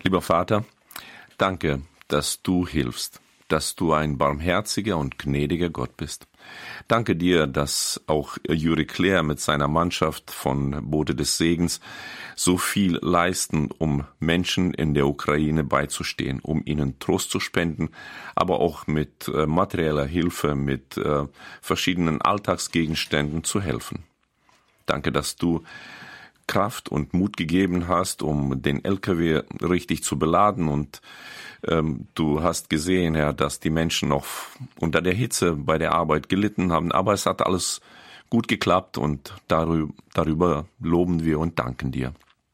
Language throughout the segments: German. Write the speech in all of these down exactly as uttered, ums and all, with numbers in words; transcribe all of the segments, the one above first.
Lieber Vater, danke, dass du hilfst, dass du ein barmherziger und gnädiger Gott bist. Danke dir, dass auch Juri Claire mit seiner Mannschaft von Boote des Segens so viel leisten, um Menschen in der Ukraine beizustehen, um ihnen Trost zu spenden, aber auch mit äh, materieller Hilfe, mit äh, verschiedenen Alltagsgegenständen zu helfen. Danke, dass du Kraft und Mut gegeben hast, um den L K W richtig zu beladen, und ähm, du hast gesehen, Herr, dass die Menschen noch unter der Hitze bei der Arbeit gelitten haben, aber es hat alles gut geklappt, und darüber, darüber loben wir und danken dir.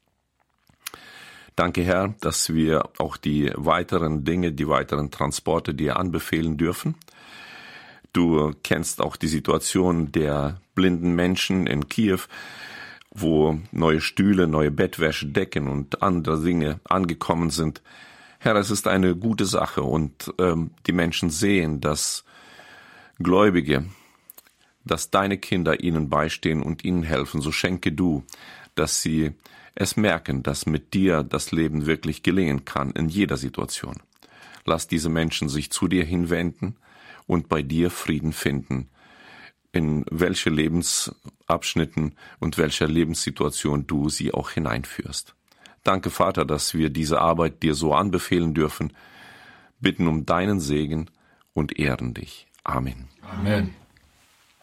Danke, Herr, dass wir auch die weiteren Dinge, die weiteren Transporte dir anbefehlen dürfen. Du kennst auch die Situation der blinden Menschen in Kiew, wo neue Stühle, neue Bettwäsche, Decken und andere Dinge angekommen sind. Herr, es ist eine gute Sache, und ähm, die Menschen sehen, dass Gläubige, dass deine Kinder ihnen beistehen und ihnen helfen. So schenke du, dass sie es merken, dass mit dir das Leben wirklich gelingen kann in jeder Situation. Lass diese Menschen sich zu dir hinwenden und bei dir Frieden finden, in welche Lebensabschnitten und welcher Lebenssituation du sie auch hineinführst. Danke, Vater, dass wir diese Arbeit dir so anbefehlen dürfen, bitten um deinen Segen und ehren dich. Amen. Amen.